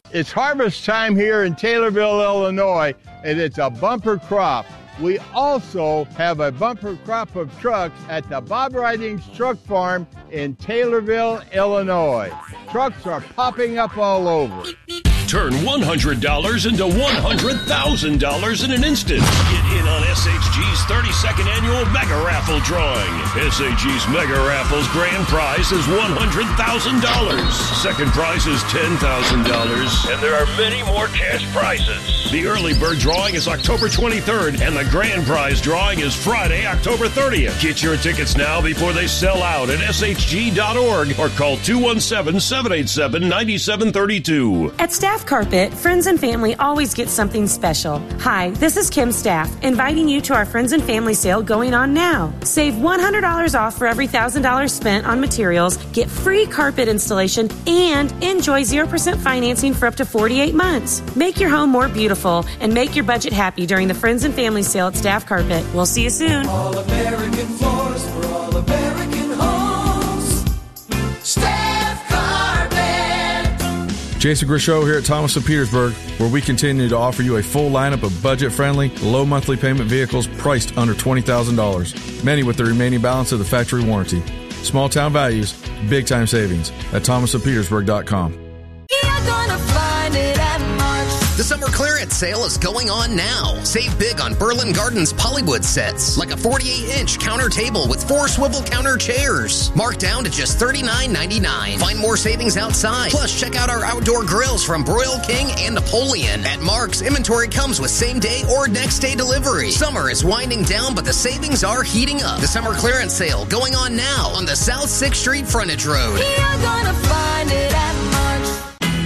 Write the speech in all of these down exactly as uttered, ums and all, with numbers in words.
It's harvest time here in Taylorville, Illinois, and it's a bumper crop. We also have a bumper crop of trucks at the Bob Ridings Truck Farm in Taylorville, Illinois. Trucks are popping up all over. Turn one hundred dollars into one hundred thousand dollars in an instant. Get in on S H G's thirty-second annual Mega Raffle drawing. S H G's Mega Raffle's grand prize is one hundred thousand dollars. Second prize is ten thousand dollars. And there are many more cash prizes. The early bird drawing is October twenty-third, and the grand prize drawing is Friday, October thirtieth. Get your tickets now before they sell out at S H G dot org or call two one seven, seven eight seven, nine seven three two. At Staff Carpet, friends and family always get something special. Hi, this is Kim Staff, inviting you to our Friends and Family sale going on now. Save one hundred dollars off for every one thousand dollars spent on materials, get free carpet installation, and enjoy zero percent financing for up to forty-eight months. Make your home more beautiful and make your budget happy during the Friends and Family sale at Staff Carpet. We'll see you soon. All American floors for all American homes. Staff Carpet. Jason Grisho here at Thomas of Petersburg, where we continue to offer you a full lineup of budget-friendly, low monthly payment vehicles priced under twenty thousand dollars, many with the remaining balance of the factory warranty. Small town values, big time savings at thomas of petersburg dot com. You're gonna find it at Mark's. The summer clearance sale is going on now. Save big on Berlin Gardens Pollywood sets, like a forty-eight inch counter table with four swivel counter chairs. Marked down to just thirty-nine ninety-nine. Find more savings outside. Plus, check out our outdoor grills from Broil King and Napoleon. At Mark's, inventory comes with same day or next day delivery. Summer is winding down, but the savings are heating up. The summer clearance sale going on now on the South sixth Street frontage road. You're gonna find it at Mark's.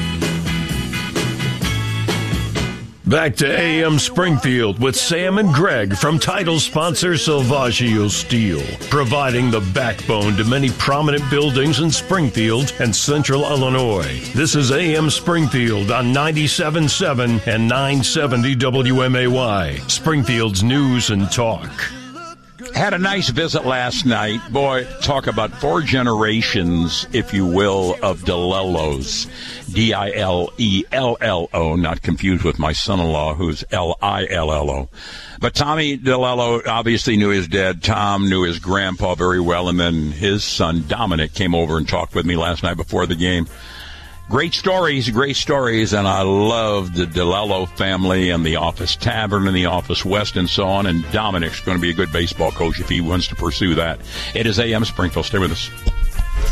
Back to A M Springfield with Sam and Greg from title sponsor Salvaggio Steel, providing the backbone to many prominent buildings in Springfield and Central Illinois. This is A M Springfield on ninety-seven point seven and nine seventy W M A Y, Springfield's news and talk. Had a nice visit last night. Boy, talk about four generations, if you will, of DiLellos. D I L E L L O, not confused with my son-in-law, who's L I L L O. But Tommy DiLello obviously knew his dad. Tom knew his grandpa very well, and then his son, Dominic, came over and talked with me last night before the game. Great stories, great stories, and I love the DiLello family and the Office Tavern and the Office West and so on, and Dominic's going to be a good baseball coach if he wants to pursue that. It is A M Springfield. Stay with us.